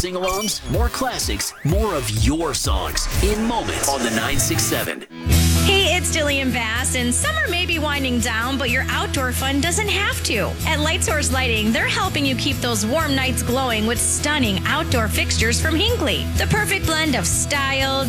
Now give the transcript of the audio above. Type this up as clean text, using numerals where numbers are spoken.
sing-alongs, more classics, more of your songs in moments on the 967. Hey, it's Jillian Bass, and summer may be winding down, but your outdoor fun doesn't have to. At Light Source Lighting, they're helping you keep those warm nights glowing with stunning outdoor fixtures from Hinckley. The perfect blend of style,